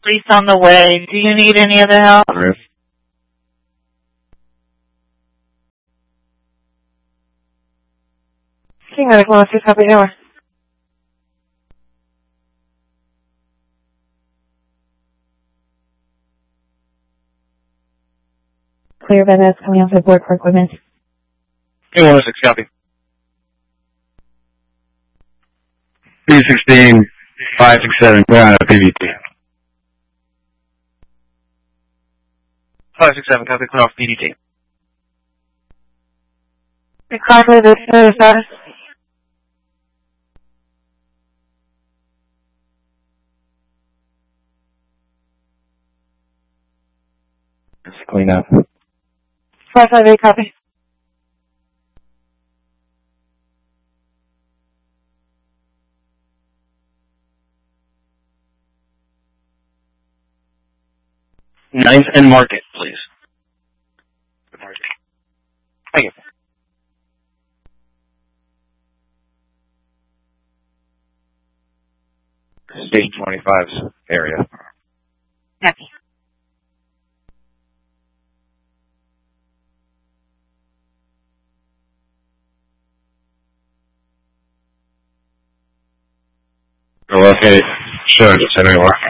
Police on the way. Do you need any other help? King Medical Officer, copy hour. Clear Van Ness coming outside board for equipment. King 106, copy. 316, 567, we're on a PVT. 567, copy, clear off PDT. The car clear the status. Let's clean up. 558, copy. Ninth and Market, please. Thank you. State 25's area. Copy. Okay, sure, just anywhere.